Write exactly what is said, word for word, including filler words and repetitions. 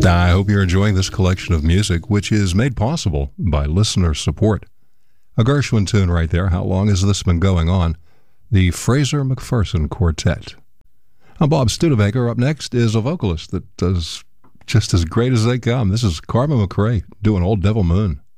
I hope you're enjoying this collection of music, which is made possible by listener support. A Gershwin tune right there. How long has this been going on? The Fraser McPherson Quartet. I'm Bob Studebaker. Up next is a vocalist that does just as great as they come. This is Carmen McRae doing Old Devil Moon.